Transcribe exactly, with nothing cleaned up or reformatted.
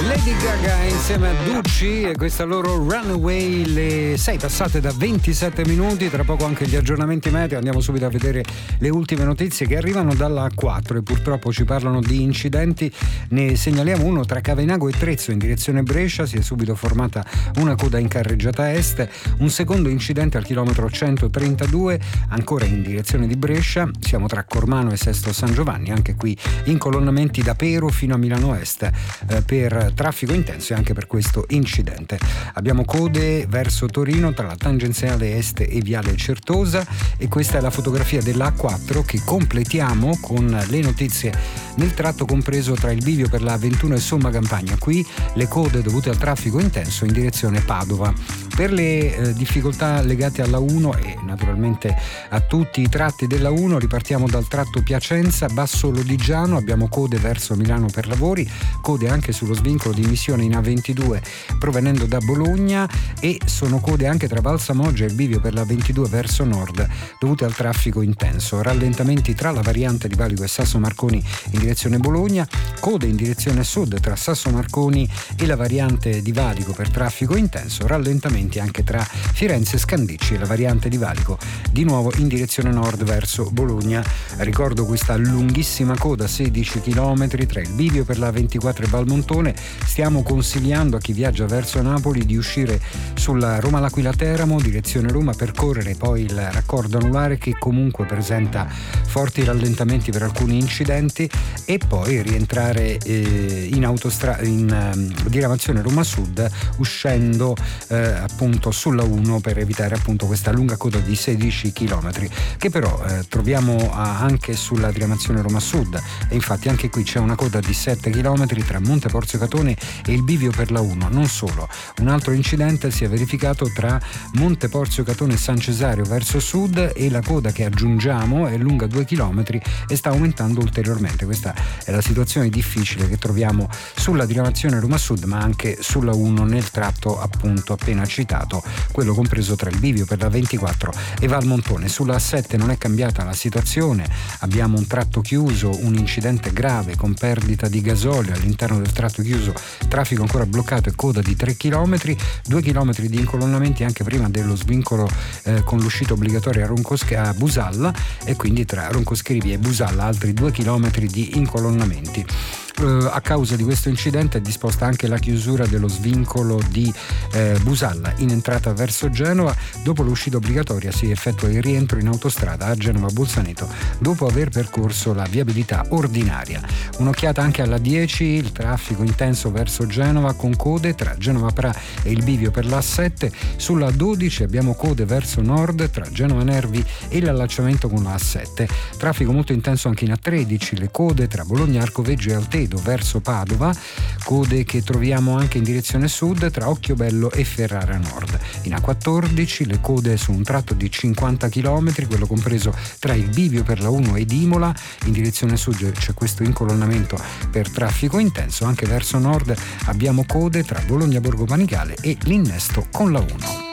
Lady Gaga insieme a Ducci e questa loro Runaway, le sei passate da ventisette minuti, tra poco anche gli aggiornamenti meteo. Andiamo subito a vedere le ultime notizie che arrivano dalla A quattro e purtroppo ci parlano di incidenti. Ne segnaliamo uno tra Cavenago e Trezzo in direzione Brescia, si è subito formata una coda in carreggiata est, un secondo incidente al chilometro centotrentadue ancora in direzione di Brescia, siamo tra Cormano e Sesto San Giovanni, anche qui incolonnamenti da Pero fino a Milano Est eh, per traffico intenso e anche per questo incidente. Abbiamo code verso Torino tra la tangenziale est e viale Certosa e questa è la fotografia della A quattro che completiamo con le notizie nel tratto compreso tra il bivio per la A ventuno e Somma Campagna. Qui le code dovute al traffico intenso in direzione Padova. Per le eh, difficoltà legate alla uno e naturalmente a tutti i tratti della uno ripartiamo dal tratto Piacenza, Basso Lodigiano, abbiamo code verso Milano per lavori, code anche sullo svincolo di Missione in A ventidue provenendo da Bologna e sono code anche tra Valsamoggia e il bivio per la ventidue verso nord dovute al traffico intenso, rallentamenti tra la variante di Valico e Sasso Marconi in direzione Bologna, code in direzione sud tra Sasso Marconi e la variante di Valico per traffico intenso, rallentamenti anche tra Firenze Scandicci e la variante di Valico di nuovo in direzione nord verso Bologna. Ricordo questa lunghissima coda, sedici chilometri tra il bivio per la ventiquattro e Valmontone. Stiamo consigliando a chi viaggia verso Napoli di uscire sulla Roma-L'Aquila Teramo direzione Roma, percorrere poi il raccordo anulare che comunque presenta forti rallentamenti per alcuni incidenti e poi rientrare eh, in autostrada in eh, diramazione Roma Sud uscendo eh, appunto sulla uno per evitare appunto questa lunga coda di sedici chilometri che però eh, troviamo a, anche sulla diramazione Roma Sud e infatti anche qui c'è una coda di sette chilometri tra Monte Porzio Catone e il bivio per la uno. Non solo, un altro incidente si è verificato tra Monte Porzio Catone e San Cesario verso sud e la coda che aggiungiamo è lunga due chilometri e sta aumentando ulteriormente. Questa è la situazione difficile che troviamo sulla diramazione Roma Sud ma anche sulla uno nel tratto appunto appena citato, quello compreso tra il bivio per la ventiquattro e Valmontone. Sulla A sette non è cambiata la situazione, abbiamo un tratto chiuso, un incidente grave con perdita di gasolio all'interno del tratto chiuso, traffico ancora bloccato e coda di tre chilometri, due chilometri di incolonnamenti anche prima dello svincolo eh, con l'uscita obbligatoria a, Roncosche- a Busalla e quindi tra Roncoschirivi e Busalla altri due chilometri di incolonnamenti. A causa di questo incidente è disposta anche la chiusura dello svincolo di eh, Busalla in entrata verso Genova. Dopo l'uscita obbligatoria si effettua il rientro in autostrada a Genova-Bolzaneto dopo aver percorso la viabilità ordinaria. Un'occhiata anche alla dieci, il traffico intenso verso Genova con code tra Genova Pra e il bivio per la A sette. Sulla dodici abbiamo code verso nord tra Genova Nervi e l'allacciamento con la A sette. Traffico molto intenso anche in A tredici, le code tra Bologna Arcoveggio e Altedo verso Padova, code che troviamo anche in direzione sud tra Occhiobello e Ferrara Nord. In A quattordici le code su un tratto di cinquanta chilometri, quello compreso tra il bivio per la uno ed Imola, in direzione sud c'è questo incolonnamento per traffico intenso, anche verso nord abbiamo code tra Bologna Borgo Panigale e l'innesto con la uno.